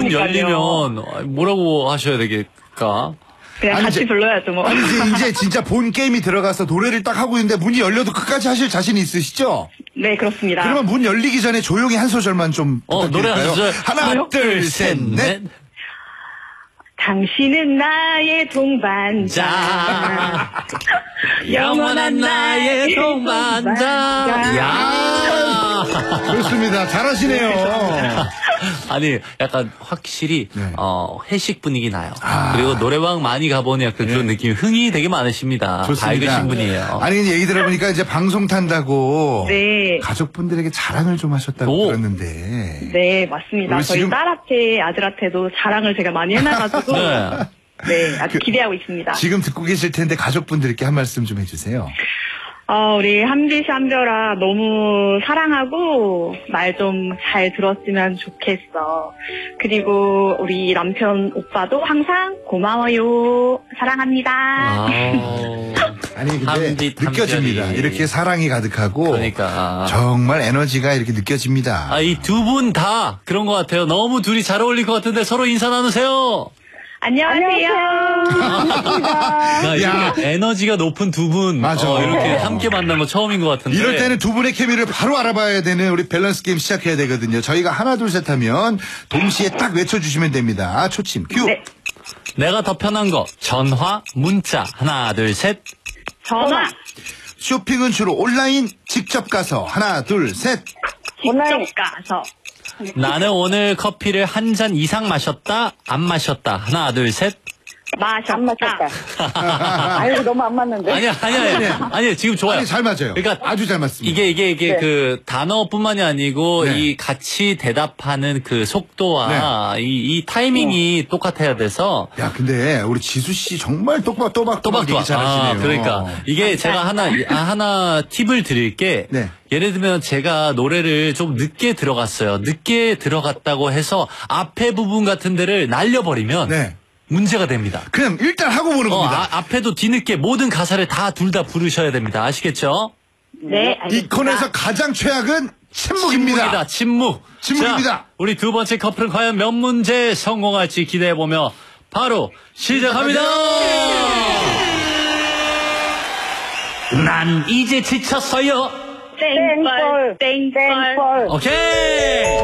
문 열리면 뭐라고 하셔야 되겠까? 그냥 같이 불러야죠, 뭐. 아니, 이제 진짜 본 게임이 들어가서 노래를 딱 하고 있는데 문이 열려도 끝까지 하실 자신 있으시죠? 네, 그렇습니다. 그러면 문 열리기 전에 조용히 한 소절만 좀 노래 한 소절. 하나, 뭐요? 둘, 셋, 넷. 당신은 나의 동반자. 영원한 나의 동반자. 야. 좋습니다. 잘하시네요. 아니, 약간 확실히, 네. 회식 분위기 나요. 그리고 노래방 많이 가보니 약간 그런 느낌, 흥이 되게 많으십니다. 좋습니다. 밝으신 분이에요. 아니, 근데 얘기 들어보니까 이제 방송 탄다고. 네. 가족분들에게 자랑을 좀 하셨다고 오. 들었는데. 네, 맞습니다. 우리 저희 지금- 딸한테, 아들한테도 자랑을 제가 많이 해놔가지고. 네. 네, 아주 기대하고 있습니다. 지금 듣고 계실 텐데 가족분들께 한 말씀 좀 해주세요. 우리 한비 씨, 한별아, 너무 사랑하고, 말 좀 잘 들었으면 좋겠어. 그리고 우리 남편 오빠도 항상 고마워요. 사랑합니다. 아니, 근데 탐지, 느껴집니다. 탐지하리. 이렇게 사랑이 가득하고. 그러니까. 정말 에너지가 이렇게 느껴집니다. 이 두 분 다 그런 것 같아요. 너무 둘이 잘 어울릴 것 같은데 서로 인사 나누세요. 안녕하세요. 야, 이렇게 에너지가 높은 두 분. 맞아. 이렇게 함께 만난 거 처음인 것 같은데. 이럴 때는 두 분의 케미를 바로 알아봐야 되는 우리 밸런스 게임 시작해야 되거든요. 저희가 하나, 둘, 셋 하면 동시에 딱 외쳐주시면 됩니다. 초침, 큐. 네. 내가 더 편한 거. 전화, 문자. 하나, 둘, 셋. 전화. 쇼핑은 주로 온라인, 직접 가서. 하나, 둘, 셋. 직접 가서. 나는 오늘 커피를 한 잔 이상 마셨다, 안 마셨다. 하나, 둘, 셋. 마셨다. 안 맞췄다. 아이고, 너무 안 맞는데. 아니야, 지금 좋아요. 아니, 잘 맞아요. 그러니까 아주 잘 맞습니다. 이게 네. 그 단어뿐만이 아니고 네. 이 같이 대답하는 그 속도와 이 타이밍이 똑같아야 돼서 야, 근데 우리 지수 씨 정말 또박 얘기 잘하시네요. 그러니까 이게 제가 하나 팁을 드릴게. 네. 예를 들면 제가 노래를 좀 늦게 들어갔어요. 늦게 들어갔다고 해서 앞에 부분 같은 데를 날려버리면 네. 문제가 됩니다. 그냥 일단 하고 보는 겁니다. 앞에도 뒤늦게 모든 가사를 다 둘 다 부르셔야 됩니다. 아시겠죠? 네, 알겠습니다. 이 코너에서 가장 최악은 침묵입니다. 침묵입니다. 자, 우리 두 번째 커플은 과연 몇 문제 성공할지 기대해보며 바로 시작합니다. 난 이제 지쳤어요. 땡벌. 오케이.